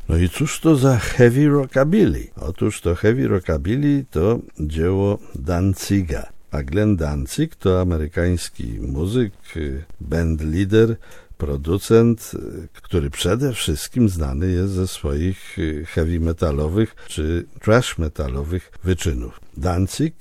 No i cóż to za heavy rockabilly? Otóż to heavy rockabilly to dzieło Danziga. A Glenn Danzig to amerykański muzyk, bandleader, producent, który przede wszystkim znany jest ze swoich heavy metalowych czy thrash metalowych wyczynów. Danzig